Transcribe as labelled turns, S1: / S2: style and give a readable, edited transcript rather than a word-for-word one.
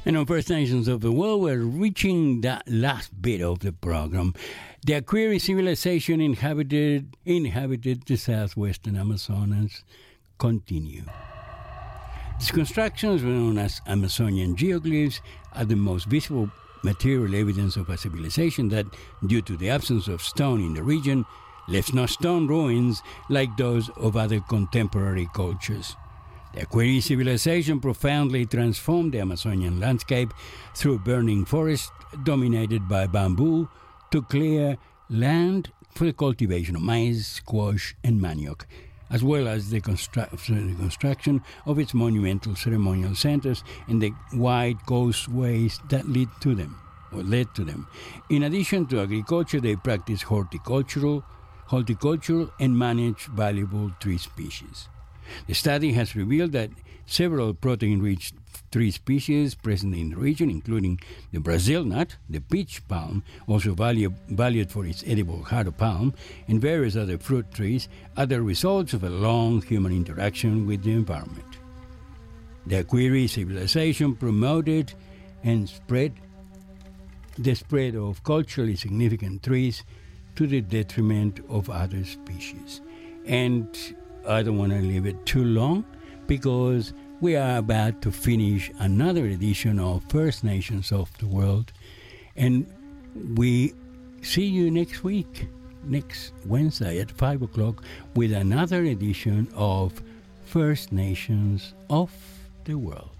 S1: And on First Nations of the World, we're reaching that last bit of the program. The Akwiri civilization inhabited the southwestern Amazonas continue. These constructions, known as Amazonian geoglyphs, are the most visible material evidence of a civilization that, due to the absence of stone in the region, left no stone ruins like those of other contemporary cultures. The Akwiri civilization profoundly transformed the Amazonian landscape through burning forests dominated by bamboo to clear land for the cultivation of maize, squash, and manioc, as well as the construction of its monumental ceremonial centers and the wide causeways that led to them. In addition to agriculture, they practiced horticulture and managed valuable tree species. The study has revealed that several protein-rich tree species present in the region, including the Brazil nut, the peach palm, also valued for its edible haro palm, and various other fruit trees, are the results of a long human interaction with the environment. The Akwiri civilization promoted and spread the spread of culturally significant trees to the detriment of other species. And I don't want to leave it too long because we are about to finish another edition of First Nations of the World, and we see you next week, next Wednesday at 5 o'clock, with another edition of First Nations of the World.